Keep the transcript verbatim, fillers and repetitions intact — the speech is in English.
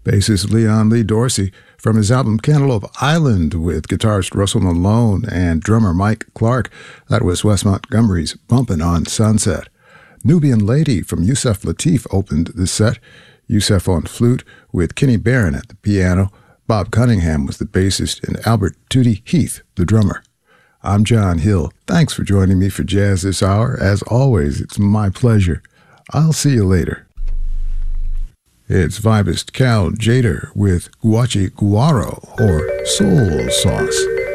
Bassist Leon Lee Dorsey from his album Cantaloupe Island with guitarist Russell Malone and drummer Mike Clark. That was Wes Montgomery's Bumpin' on Sunset. Nubian Lady from Yusef Lateef opened the set. Yusef on flute with Kenny Barron at the piano. Bob Cunningham was the bassist and Albert Tootie Heath the drummer. I'm John Hill. Thanks for joining me for Jazz This Hour. As always, it's my pleasure. I'll see you later. It's vibist Cal Jader with Guachi Guaro, or Soul Sauce.